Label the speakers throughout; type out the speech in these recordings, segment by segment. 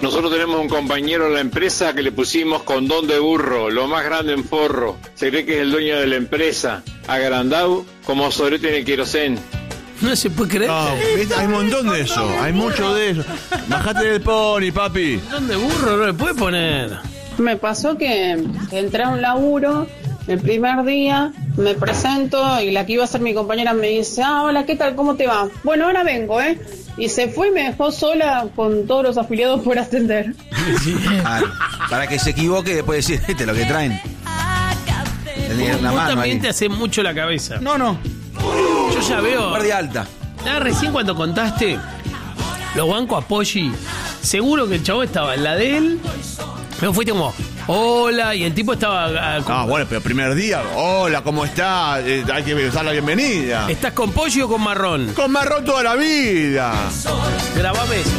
Speaker 1: Nosotros tenemos un compañero en la empresa que le pusimos condón de burro, lo más grande en forro. Se cree que es el dueño de la empresa, agrandado como sorete en el querosén.
Speaker 2: No se puede creer.
Speaker 3: No, hay un montón de eso, hay mucho de eso. Bajate del pony, papi.
Speaker 2: Condón de burro no le puede poner.
Speaker 4: Me pasó que entré a un laburo el primer día, me presento y la que iba a ser mi compañera me dice, hola, ¿qué tal? ¿Cómo te va? Bueno, ahora vengo, Y se fue y me dejó sola con todos los afiliados por atender.
Speaker 5: Para que se equivoque y después decir, lo que traen.
Speaker 2: Vos también te hace mucho la cabeza.
Speaker 5: No.
Speaker 2: Yo ya veo.
Speaker 5: Guardia alta.
Speaker 2: Recién cuando contaste los bancos a Poggi, seguro que el chavo estaba en la de él. Pero fuiste como, hola, y el tipo estaba...
Speaker 3: Bueno, pero primer día, hola, ¿cómo está? Hay que dar la bienvenida.
Speaker 2: ¿Estás con Poggi o con Marrón?
Speaker 3: Con Marrón toda la vida.
Speaker 2: Grabame eso.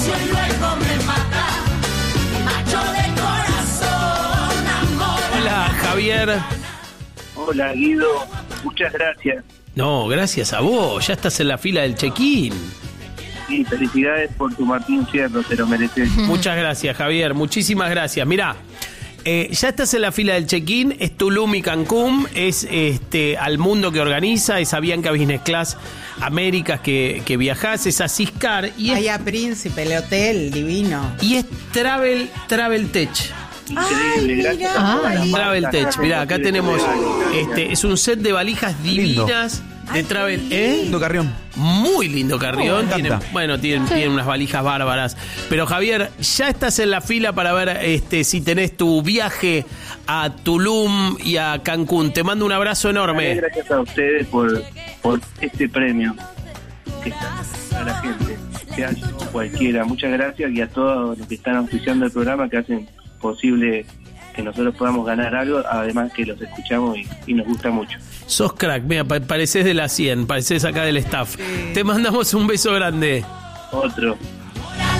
Speaker 2: Hola, Javier.
Speaker 6: Hola, Guido. Muchas gracias.
Speaker 2: No, gracias a vos. Ya estás en la fila del check-in.
Speaker 6: Sí, felicidades por tu Martín Fierro, te lo mereces.
Speaker 2: Muchas gracias, Javier. Muchísimas gracias. Mirá, ya estás en la fila del check-in. Es Tulum y Cancún. Es Al Mundo que organiza. Es Avianca Business Class Américas que viajás. Es Asiscar. Y es
Speaker 7: Playa Príncipe, el hotel divino.
Speaker 2: Y es Travel Tech.
Speaker 6: Increíble, gracias.
Speaker 2: Travel Tech. Mirá, acá tenemos es un set de valijas divinas de Travel.
Speaker 5: Lindo Carrión.
Speaker 2: Muy lindo Carrión.
Speaker 5: Me encanta.
Speaker 2: Tiene unas valijas bárbaras. Pero Javier, ya estás en la fila para ver si tenés tu viaje a Tulum y a Cancún. Te mando un abrazo enorme.
Speaker 6: Gracias a ustedes por este premio que está a la gente, que hace cualquiera. Muchas gracias, y a todos los que están auspiciando el programa, que hacen posible que nosotros podamos ganar algo, además que los escuchamos y nos gusta mucho.
Speaker 2: Sos crack, mira, parecés de la 100, parecés acá del staff. Te mandamos un beso grande.
Speaker 6: Otro.